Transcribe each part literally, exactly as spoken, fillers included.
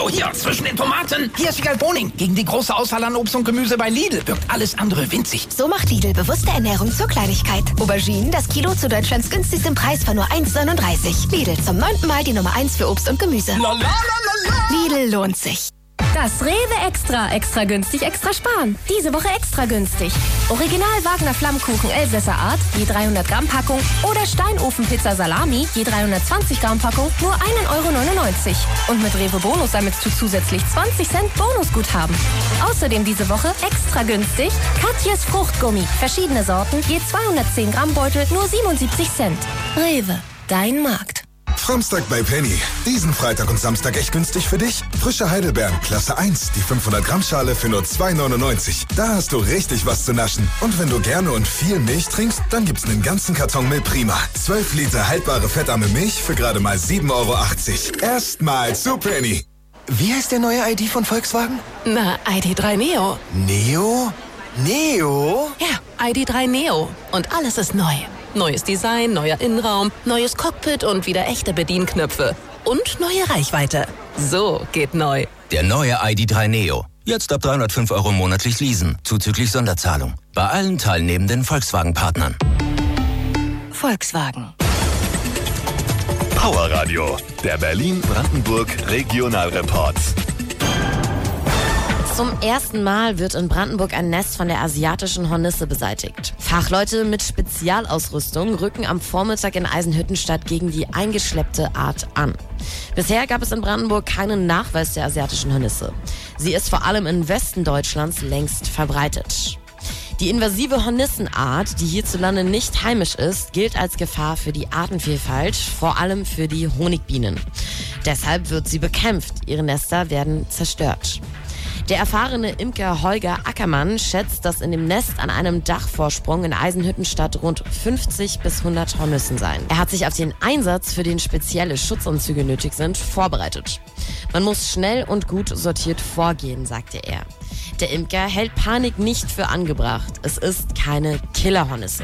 Oh, hier, zwischen den Tomaten. Hier ist Wiegald Boning. Gegen die große Auswahl an Obst und Gemüse bei Lidl wirkt alles andere winzig. So macht Lidl bewusste Ernährung zur Kleinigkeit. Auberginen, das Kilo zu Deutschlands günstigstem Preis von nur eins neununddreißig. Lidl, zum neunten Mal die Nummer eins für Obst und Gemüse. Lidl lohnt sich. Das Rewe Extra. Extra günstig, extra sparen. Diese Woche extra günstig. Original Wagner Flammkuchen Elsässer Art, je dreihundert Gramm Packung. Oder Steinofenpizza Salami, je dreihundertzwanzig Gramm Packung, nur ein Euro neunundneunzig. Und mit Rewe Bonus sammelst du zusätzlich zwanzig Cent Bonusguthaben. Außerdem diese Woche extra günstig Katjes Fruchtgummi. Verschiedene Sorten, je zweihundertzehn Gramm Beutel, nur siebenundsiebzig Cent. Rewe, dein Markt. Samstag bei Penny. Diesen Freitag und Samstag echt günstig für dich. Frische Heidelbeeren, Klasse eins, die fünfhundert Gramm Schale für nur zwei neunundneunzig. Da hast du richtig was zu naschen. Und wenn du gerne und viel Milch trinkst, dann gibt's einen ganzen Karton Milch Prima. zwölf Liter haltbare fettarme Milch für gerade mal sieben Euro achtzig. Erstmal zu Penny. Wie heißt der neue I D von Volkswagen? Na, I D drei Neo. Neo? Neo? Ja, I D drei Neo. Und alles ist neu. Neues Design, neuer Innenraum, neues Cockpit und wieder echte Bedienknöpfe. Und neue Reichweite. So geht neu. Der neue I D drei Neo. Jetzt ab dreihundertfünf Euro monatlich leasen, zuzüglich Sonderzahlung. Bei allen teilnehmenden Volkswagen-Partnern. Volkswagen. Powerradio, der Berlin-Brandenburg-Regionalreport. Zum ersten Mal wird in Brandenburg ein Nest von der asiatischen Hornisse beseitigt. Fachleute mit Spezialausrüstung rücken am Vormittag in Eisenhüttenstadt gegen die eingeschleppte Art an. Bisher gab es in Brandenburg keinen Nachweis der asiatischen Hornisse. Sie ist vor allem im Westen Deutschlands längst verbreitet. Die invasive Hornissenart, die hierzulande nicht heimisch ist, gilt als Gefahr für die Artenvielfalt, vor allem für die Honigbienen. Deshalb wird sie bekämpft. Ihre Nester werden zerstört. Der erfahrene Imker Holger Ackermann schätzt, dass in dem Nest an einem Dachvorsprung in Eisenhüttenstadt rund fünfzig bis hundert Hornissen seien. Er hat sich auf den Einsatz, für den spezielle Schutzanzüge nötig sind, vorbereitet. Man muss schnell und gut sortiert vorgehen, sagte er. Der Imker hält Panik nicht für angebracht. Es ist keine Killerhornisse.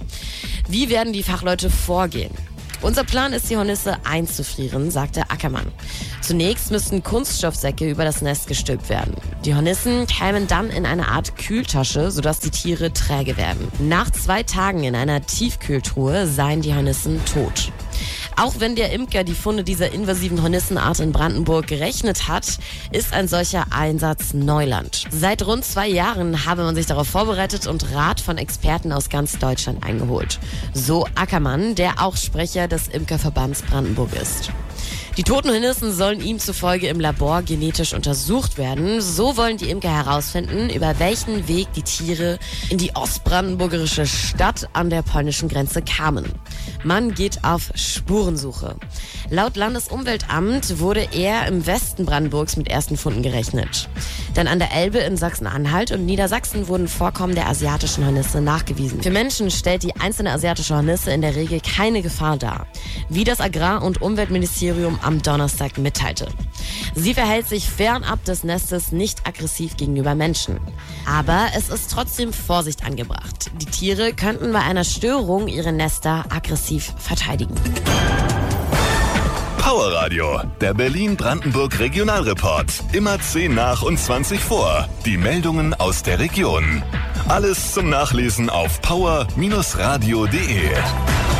Wie werden die Fachleute vorgehen? Unser Plan ist, die Hornisse einzufrieren, sagte Ackermann. Zunächst müssten Kunststoffsäcke über das Nest gestülpt werden. Die Hornissen kämen dann in eine Art Kühltasche, sodass die Tiere träge werden. Nach zwei Tagen in einer Tiefkühltruhe seien die Hornissen tot. Auch wenn der Imker die Funde dieser invasiven Hornissenart in Brandenburg gerechnet hat, ist ein solcher Einsatz Neuland. Seit rund zwei Jahren habe man sich darauf vorbereitet und Rat von Experten aus ganz Deutschland eingeholt. So Ackermann, der auch Sprecher des Imkerverbands Brandenburg ist. Die toten Hornissen sollen ihm zufolge im Labor genetisch untersucht werden. So wollen die Imker herausfinden, über welchen Weg die Tiere in die ostbrandenburgerische Stadt an der polnischen Grenze kamen. Man geht auf Spurensuche. Laut Landesumweltamt wurde eher im Westen Brandenburgs mit ersten Funden gerechnet. Denn an der Elbe in Sachsen-Anhalt und Niedersachsen wurden Vorkommen der asiatischen Hornisse nachgewiesen. Für Menschen stellt die einzelne asiatische Hornisse in der Regel keine Gefahr dar, wie das Agrar- und Umweltministerium am Donnerstag mitteilte. Sie verhält sich fernab des Nestes nicht aggressiv gegenüber Menschen. Aber es ist trotzdem Vorsicht angebracht. Die Tiere könnten bei einer Störung ihre Nester aggressiv verteidigen. Powerradio, der Berlin-Brandenburg-Regionalreport. Immer zehn nach und zwanzig vor. Die Meldungen aus der Region. Alles zum Nachlesen auf power Bindestrich radio punkt de.